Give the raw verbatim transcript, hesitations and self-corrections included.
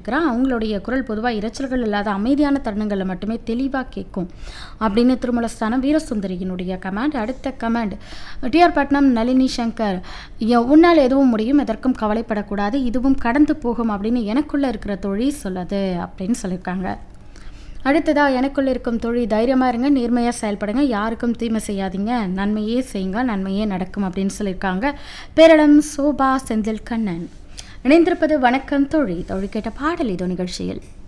சொல்லியிருக்கிறேன். அவங்களுடைய குரல் பொதுவாக இரைச்சல்கள் இல்லாத அமைதியான தருணங்களில் மட்டுமே தெளிவாக கேட்கும் அப்படின்னு திருமலஸ்தானம் வீரசுந்தரியினுடைய கமெண்ட். அடுத்த கமெண்ட் டிஆர் பட்னம் நளினி சங்கர், உன்னால் எதுவும் முடியும், எதற்கும் கவலைப்படக்கூடாது, இதுவும் கடந்து போகும் அப்படின்னு எனக்குள்ளே இருக்கிற தோழி சொல்லுது அப்படின்னு சொல்லியிருக்காங்க. அடுத்ததாக எனக்குள்ளே இருக்கும் தோழி, தைரியமாக இருங்க, நேர்மையாக செயல்படுங்க, யாருக்கும் தீமை செய்யாதீங்க, நன்மையே செய்யுங்க, நன்மையே நடக்கும் அப்படின்னு சொல்லியிருக்காங்க. பேரளம் சோபா செந்தில் கண்ணன். இணைந்திருப்பது வணக்கம் தோழி. தோழி கேட்ட பாடல் இதோ நிகழ்ச்சியில்.